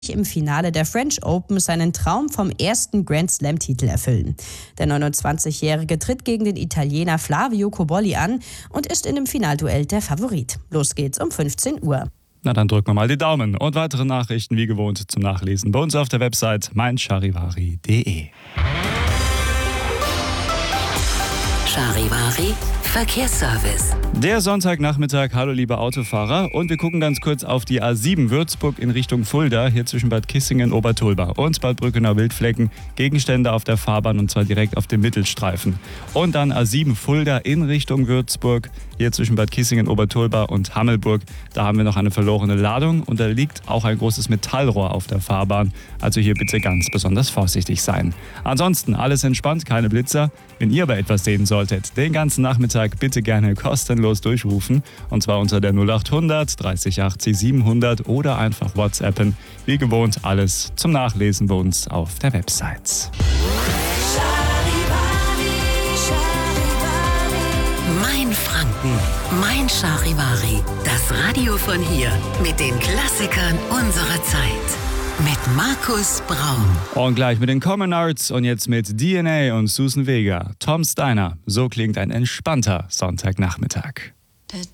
im Finale der French Open seinen Traum vom ersten Grand Slam-Titel erfüllen. Der 29-Jährige tritt gegen den Italiener Flavio Cobolli an und ist in dem Finalduell der Favorit. Los geht's um 15 Uhr. Na, dann drücken wir mal die Daumen. Und weitere Nachrichten wie gewohnt zum Nachlesen bei uns auf der Website meincharivari.de. Charivari Verkehrsservice. Der Sonntagnachmittag, hallo liebe Autofahrer, und wir gucken ganz kurz auf die A7 Würzburg in Richtung Fulda, hier zwischen Bad Kissingen, Obertolba und Bad Brückenau-Wildflecken, Gegenstände auf der Fahrbahn und zwar direkt auf dem Mittelstreifen. Und dann A7 Fulda in Richtung Würzburg, hier zwischen Bad Kissingen, Obertolba und Hammelburg, da haben wir noch eine verlorene Ladung und da liegt auch ein großes Metallrohr auf der Fahrbahn, also hier bitte ganz besonders vorsichtig sein. Ansonsten alles entspannt, keine Blitzer. Wenn ihr aber etwas sehen solltet, den ganzen Nachmittag bitte gerne kostenlos durchrufen. Und zwar unter der 0800 30 80 700 oder einfach WhatsAppen. Wie gewohnt alles zum Nachlesen bei uns auf der Website. Mein Franken, mein Charivari. Das Radio von hier mit den Klassikern unserer Zeit. Mit Markus Braun. Und gleich mit den Common Arts und jetzt mit DNA und Susan Vega. Tom Steiner. So klingt ein entspannter Sonntagnachmittag.